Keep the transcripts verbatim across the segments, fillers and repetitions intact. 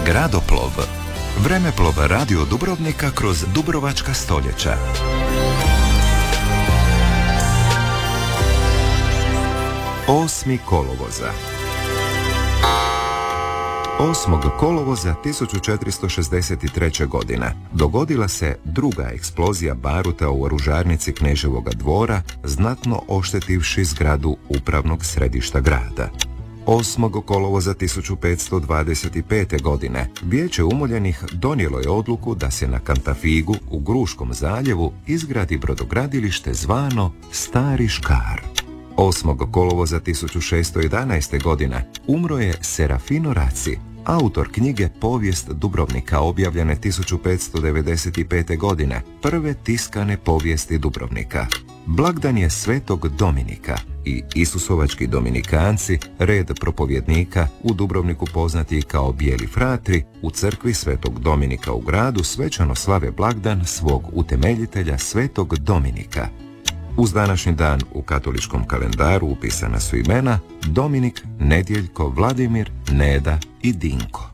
Gradoplov. Vremeplov Radio Dubrovnika kroz dubrovačka stoljeća. Osmi kolovoza. Osmog kolovoza tisuću četiristo šezdeset treće. godine dogodila se druga eksplozija baruta u oružarnici Kneževoga dvora, znatno oštetivši zgradu upravnog središta grada. Osmog kolovoza tisuću petsto dvadeset pete. godine Vijeće umoljenih donijelo je odluku da se na Kantafigu u Gruškom zaljevu izgradi brodogradilište zvano Stari Škar. Osmog kolovoza tisuću šesto jedanaeste. godine umro je Serafino Raci, autor knjige Povijest Dubrovnika, objavljene tisuću petsto devedeset pete. godine, prve tiskane povijesti Dubrovnika. Blagdan je Svetog Dominika i Isusovački dominikanci, red propovjednika u Dubrovniku poznati kao Bijeli fratri, u crkvi Svetog Dominika u gradu svečano slave blagdan svog utemeljitelja Svetog Dominika. Uz današnji dan u katoličkom kalendaru upisana su imena Dominik, Nedjeljko, Vladimir, Neda i Dinko.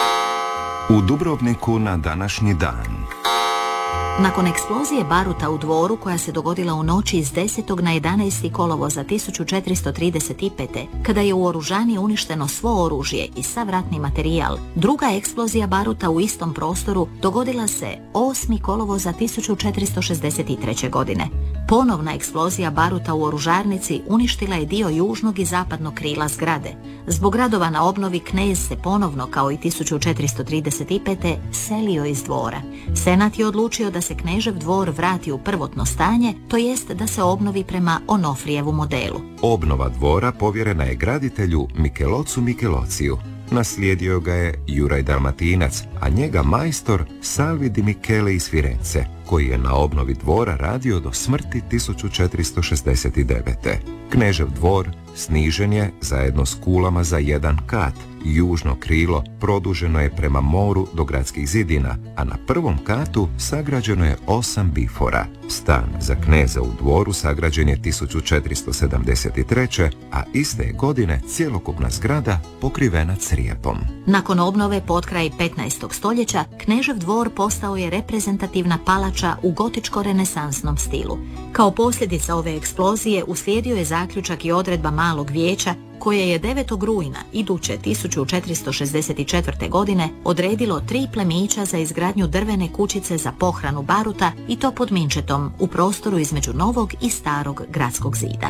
U Dubrovniku na današnji dan. Nakon eksplozije baruta u Dvoru koja se dogodila u noći iz desetog na jedanaesti kolovoza tisuću četiristo trideset pete. kada je u oružani uništeno svo oružje i sav ratni materijal, druga eksplozija baruta u istom prostoru dogodila se osmog kolovoza tisuću četiristo šezdeset treće. godine. Ponovna eksplozija baruta u oružarnici uništila je dio južnog i zapadnog krila zgrade. Zbog radova na obnovi knez se ponovno, kao i tisuću četiristo trideset pete. selio iz dvora. Senat je odlučio da se Knežev dvor vrati u prvotno stanje, to jest da se obnovi prema Onofrijevu modelu. Obnova dvora povjerena je graditelju Mikelocu Mikelociju. Naslijedio ga je Juraj Dalmatinac, a njega majstor Salvi di Michele iz Firence, koji je na obnovi dvora radio do smrti tisuću četiristo šezdeset devete. Knežev dvor snižen je zajedno s kulama za jedan kat. Južno krilo produženo je prema moru do gradskih zidina, a na prvom katu sagrađeno je osam bifora. Stan za kneza u dvoru sagrađen je tisuću četiristo sedamdeset treće. a iste je godine cjelokupna zgrada pokrivena crijepom. Nakon obnove potkraj petnaestog stoljeća, Knežev dvor postao je reprezentativna palača u gotičko-renesansnom stilu. Kao posljedica ove eksplozije uslijedio je zaključak i odredba Malog vijeća, koje je devetog rujna iduće tisuću četiristo šezdeset četvrte. godine odredilo tri plemića za izgradnju drvene kućice za pohranu baruta, i to pod Minčetom, u prostoru između novog i starog gradskog zida.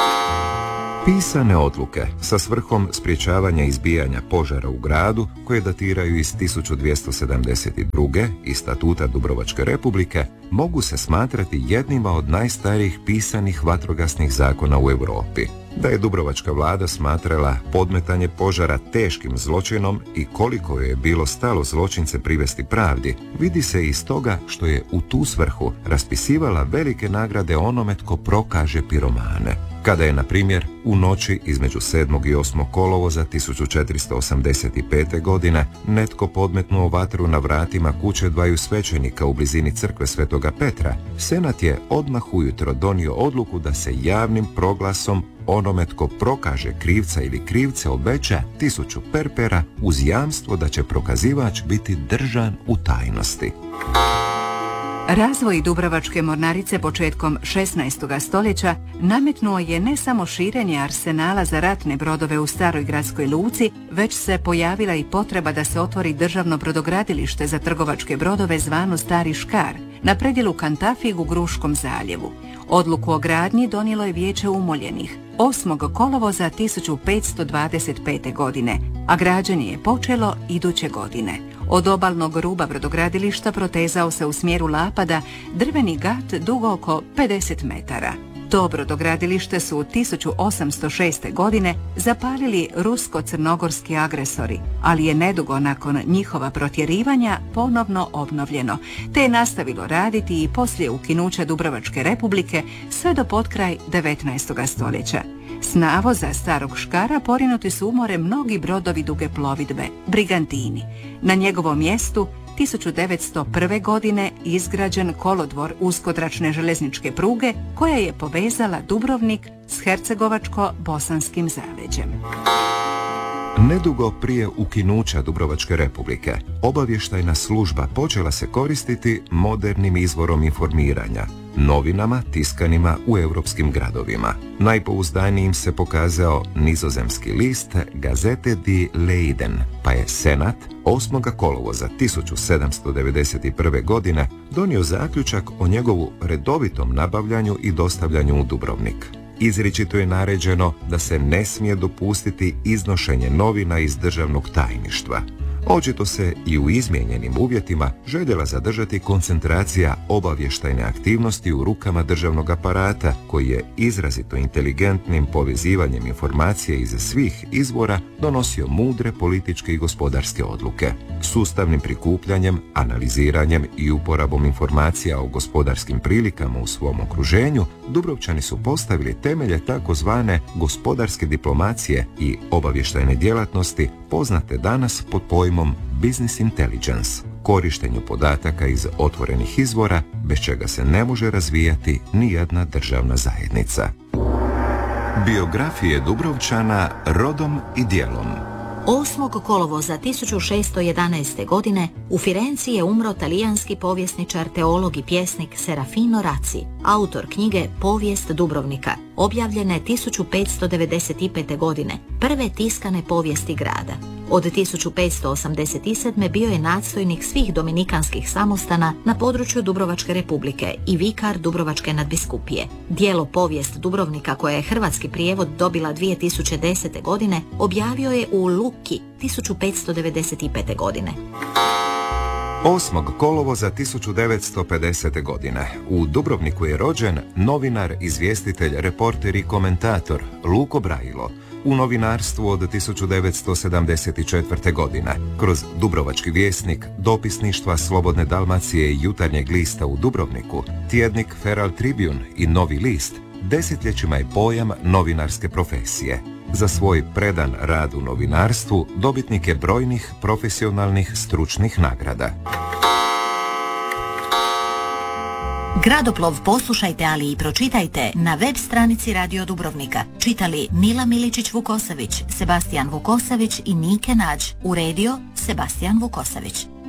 Pisane odluke sa svrhom sprječavanja izbijanja požara u gradu, koje datiraju iz tisuću dvjesto sedamdeset druge. i Statuta Dubrovačke republike, mogu se smatrati jednima od najstarijih pisanih vatrogasnih zakona u Europi. Da je Dubrovačka vlada smatrala podmetanje požara teškim zločinom i koliko je bilo stalo zločince privesti pravdi, vidi se iz toga što je u tu svrhu raspisivala velike nagrade onome tko prokaže piromane. Kada je, na primjer, u noći između sedmog i osmog kolovoza tisuću četiristo osamdeset pete. godine netko podmetnuo vatru na vratima kuće dvaju svećenika u blizini crkve Svetoga Petra, Senat je odmah ujutro donio odluku da se javnim proglasom onome tko prokaže krivca ili krivce obeća tisuću perpera uz jamstvo da će prokazivač biti držan u tajnosti. Razvoj Dubrovačke mornarice početkom šesnaestog stoljeća nametnuo je ne samo širenje arsenala za ratne brodove u staroj gradskoj luci, već se pojavila i potreba da se otvori državno brodogradilište za trgovačke brodove zvano Stari Škar na predjelu Kantafig u Gruškom zaljevu. Odluku o gradnji donijelo je Vijeće umoljenih osmog kolovoza tisuću petsto dvadeset pete. godine, a građenje je počelo iduće godine. Od obalnog ruba brodogradilišta protezao se u smjeru Lapada drveni gat dug oko pedeset metara. To brodogradilište su u tisuću osamsto šeste. godine zapalili rusko-crnogorski agresori, ali je nedugo nakon njihova protjerivanja ponovno obnovljeno, te je nastavilo raditi i poslije ukinuća Dubrovačke republike sve do potkraj devetnaestog stoljeća. S navoza Starog Škara porinuti su u more mnogi brodovi duge plovidbe, brigantini. Na njegovom mjestu tisuću devetsto prve. godine izgrađen kolodvor uskotračne željezničke pruge koja je povezala Dubrovnik s Hercegovačko-bosanskim zaleđem. Nedugo prije ukinuća Dubrovačke Republike, obavještajna služba počela se koristiti modernim izvorom informiranja, novinama tiskanima u europskim gradovima. Najpouzdanijim se pokazao nizozemski list Gazete die Leiden, pa je Senat osmog kolovoza tisuću sedamsto devedeset prve. godine donio zaključak o njegovu redovitom nabavljanju i dostavljanju u Dubrovnik. Izričito je naređeno da se ne smije dopustiti iznošenje novina iz državnog tajništva. Očito se i u izmijenjenim uvjetima željela zadržati koncentracija obavještajne aktivnosti u rukama državnog aparata, koji je izrazito inteligentnim povezivanjem informacije iz svih izvora donosio mudre političke i gospodarske odluke. Sustavnim prikupljanjem, analiziranjem i uporabom informacija o gospodarskim prilikama u svom okruženju, Dubrovčani su postavili temelje takozvane gospodarske diplomacije i obavještajne djelatnosti, poznate danas pod pojmom business intelligence, korištenju podataka iz otvorenih izvora, bez čega se ne može razvijati nijedna državna zajednica. Biografije Dubrovčana rodom i djelom. osmog kolovoza tisuću šesto jedanaeste. godine u Firenci je umro talijanski povjesničar, teolog i pjesnik Serafino Raci, autor knjige Povijest Dubrovnika, objavljene tisuću petsto devedeset pete. godine, prve tiskane povijesti grada. Od tisuću petsto osamdeset sedme. bio je nadstojnik svih dominikanskih samostana na području Dubrovačke Republike i vikar Dubrovačke nadbiskupije. Djelo Povijest Dubrovnika, koje je hrvatski prijevod dobila dvije tisuće desete. godine, objavio je u Lucchi tisuću petsto devedeset pete. godine. osmog kolovoza tisuću devetsto pedesete. godine u Dubrovniku je rođen novinar, izvjestitelj, reporter i komentator Luko Brailo. U novinarstvu od tisuću devetsto sedamdeset četvrte. godine kroz Dubrovački vjesnik, dopisništva Slobodne Dalmacije i Jutarnjeg lista u Dubrovniku, tjednik Feral Tribune i Novi list, desetljećima je pojam novinarske profesije. Za svoj predan rad u novinarstvu dobitnik je brojnih profesionalnih stručnih nagrada. Gradoplov poslušajte, ali i pročitajte na web stranici Radio Dubrovnika. Čitali Nila Miličić-Vukosavić, Sebastijan Vukosavić i Nike Nađ. Uredio Sebastijan Vukosavić.